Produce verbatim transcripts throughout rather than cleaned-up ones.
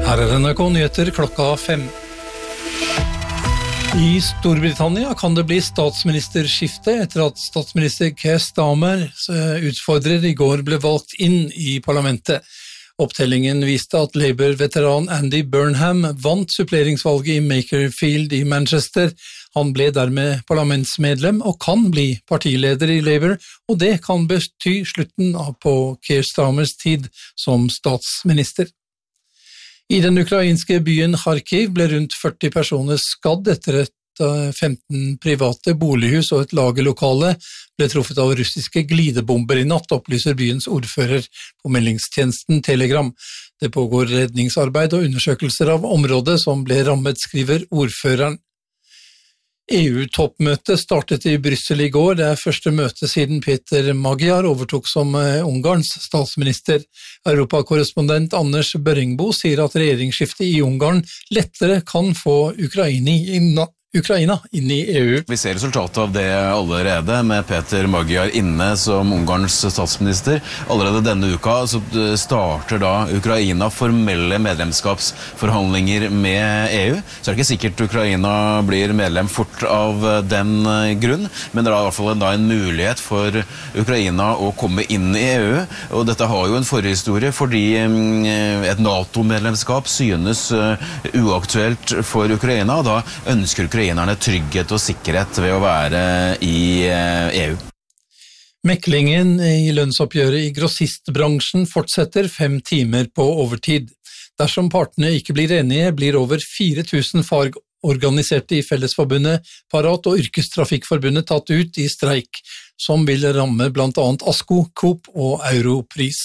Her er N R K Nyheter klokka fem. I Storbritannia kan det bli statsministerskifte etter at statsminister Keir Starmer utfordrer i går ble valgt inn i parlamentet. Opptellingen viste at Labour-veteran Andy Burnham vant suppleringsvalget i Makerfield i Manchester. Han ble dermed parlamentsmedlem og kan bli partileder i Labour, og det kan bety slutten på Keir Starmers tid som statsminister. I den ukrainske byen Kharkiv ble rundt førti personer skadd etter at femten private bolighus og et lagerlokale ble truffet av russiske glidebomber i natt, opplyser byens ordfører på meldingstjenesten Telegram. Det pågår redningsarbeid og undersøkelser av området som ble rammet, skriver ordføreren. E U-toppmøtet startet i Brussel i går. Det er første møte siden Peter Magyar overtok som Ungarns statsminister. Europakorrespondent Anders Børringbo sier at regjeringsskiftet i Ungarn lettere kan få Ukraina inn, Ukraina inn i E U. Vi ser resultatet av det allerede, med Peter Magyar inne som Ungarns statsminister. Allerede denne uka så starter da Ukraina formelle medlemskapsforhandlinger med E U. Så er det ikke sikkert Ukraina blir medlem fort av den grunn, men det er i hvert fall da en mulighet for Ukraina å komme inn i E U. Og dette har jo en forhistorie, fordi et NATO-medlemskap synes uaktuelt for Ukraina, og da ønsker Ukraina trygghet og sikkerhet ved å være i E U. Meklingen i lønnsoppgjøret i grossistbransjen fortsetter fem timer på overtid. Dersom partene ikke blir enige, blir over fire tusen fagorganiserte i Fellesforbundet, Parat og Yrkestrafikkforbundet tatt ut i streik, som vil ramme blant annet ASKO, Coop og Europris.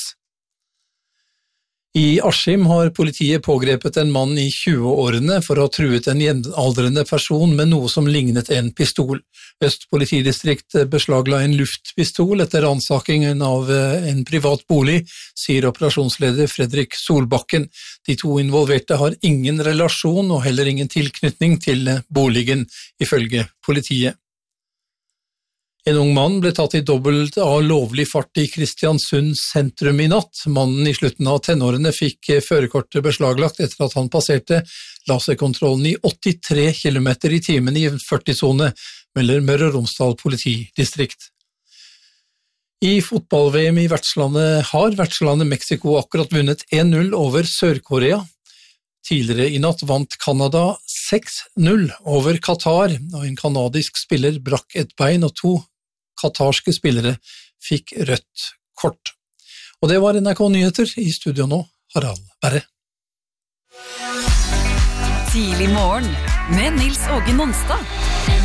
I Askim har politiet pågrepet en mann i tjue-årene for å ha truet en jevnaldrende person med noe som lignet en pistol. Øst politidistrikt beslagla en luftpistol etter ransakingen av en privat bolig, sier operasjonsleder Fredrik Solbakken. De to involverte har ingen relasjon og heller ingen tilknytning til boligen, ifølge politiet. En ung mann ble tatt i dobbelt av lovlig fart i Kristiansund sentrum i natt. Mannen i slutten av tenårene fikk førerkortet beslaglagt etter at han passerte laserkontrollen i åttitre kilometer i timen i førti-sone, melder Møre og Romsdal politidistrikt. I fotball-V M i vertslandet har vertslandet Mexico akkurat vunnet en null over Sør-Korea. Tidligere i natt vant Kanada seks null over Qatar, og en kanadisk spiller brakk et bein og to katarske spillere fikk rødt kort. Og det var N R K Nyheter, i studio nå, Harald Berre. Tidlig morgen med Nils Åge Nonstad.